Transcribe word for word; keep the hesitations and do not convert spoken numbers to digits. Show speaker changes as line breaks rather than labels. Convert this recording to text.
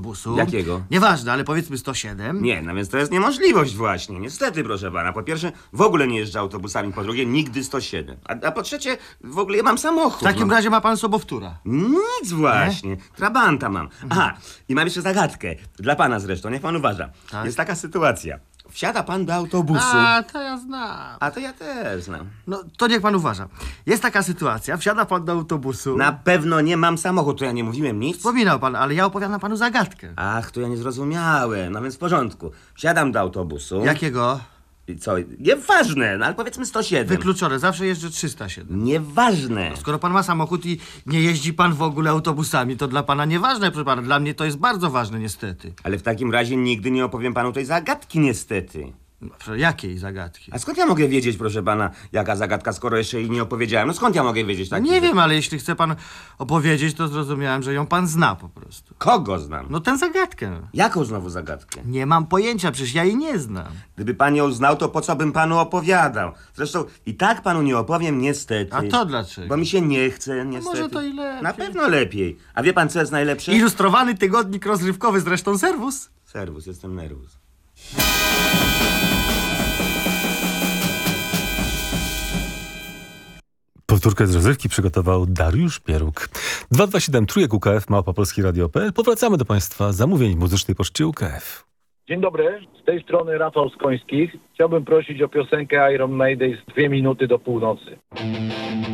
autobusu.
Jakiego?
Nieważne, ale powiedzmy sto siedem.
Nie, no więc to jest niemożliwość właśnie. Niestety, proszę pana. Po pierwsze, w ogóle nie jeżdżę autobusami. Po drugie, nigdy sto siedem. A, a po trzecie, w ogóle ja mam samochód.
W takim
no.
razie ma pan sobowtóra.
Nic właśnie. Trabanta mam. Aha, i mam jeszcze zagadkę. Dla pana zresztą, niech pan uważa.
Tak?
Jest taka sytuacja. Wsiada pan do autobusu.
A, to ja znam.
A to ja też znam.
No, to niech pan uważa. Jest taka sytuacja, wsiada pan do autobusu.
Na pewno nie mam samochodu, to ja nie mówiłem nic.
Wspominał pan, ale ja opowiadam panu zagadkę.
Ach, to ja nie zrozumiałem. No więc w porządku. Wsiadam do autobusu.
Jakiego?
I co? Nieważne, no ale powiedzmy sto siedem.
Wykluczone, zawsze jeżdżę trzysta siedem.
Nieważne.
Skoro pan ma samochód i nie jeździ pan w ogóle autobusami, to dla pana nieważne, proszę pana. Dla mnie to jest bardzo ważne, niestety.
Ale w takim razie nigdy nie opowiem panu tej zagadki, niestety.
No, proszę, jakiej zagadki?
A skąd ja mogę wiedzieć, proszę pana, jaka zagadka, skoro jeszcze jej nie opowiedziałem? No skąd ja mogę wiedzieć tak?
Nie wiem, ale jeśli chce pan opowiedzieć, to zrozumiałem, że ją pan zna po prostu.
Kogo znam?
No tę zagadkę.
Jaką znowu zagadkę?
Nie mam pojęcia, przecież ja jej nie znam.
Gdyby pan ją znał, to po co bym panu opowiadał? Zresztą i tak panu nie opowiem, niestety.
A to dlaczego?
Bo mi się nie chce, niestety.
może to i lepiej.
Na pewno lepiej. A wie pan, co jest najlepsze?
Ilustrowany tygodnik rozrywkowy, zresztą serwus.
Serwus, jestem nerwus.
Powtórkę z rozrywki przygotował Dariusz Pieruk. dwa dwa siedem trójek U K F małpa polski radio kropka p l. Powracamy do państwa zamówień muzycznej poczty U K F.
Dzień dobry, z tej strony Rafał Skońskich. Chciałbym prosić o piosenkę Iron Maiden z dwie minuty do północy.